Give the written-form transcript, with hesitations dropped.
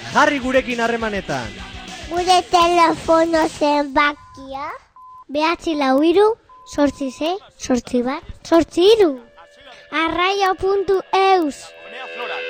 Jarri gurekin harremanetan. Gure telefono zenbakia 943 8 8 1 8 2. Arraio.eus